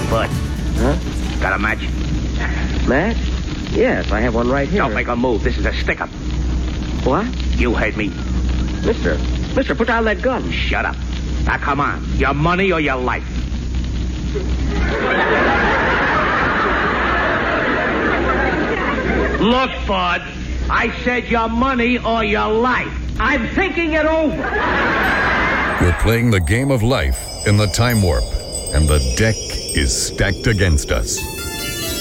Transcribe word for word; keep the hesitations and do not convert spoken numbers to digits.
Bud, Huh? got a match? Match? Yes, I have one right here. Don't make a move. This is a stick-up. What? You heard me. Mister, mister, put down that gun. Shut up. Now, come on. Your money or your life? Look, Bud. I said your money or your life. I'm thinking it over. We're playing the game of life in the time warp, and the deck is stacked against us.